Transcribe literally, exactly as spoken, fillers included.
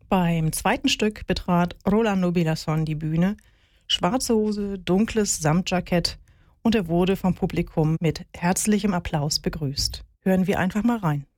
Beim zweiten Stück betrat Rolando Bilason die Bühne, schwarze Hose, dunkles Samtjackett, und er wurde vom Publikum mit herzlichem Applaus begrüßt. Hören wir einfach mal rein.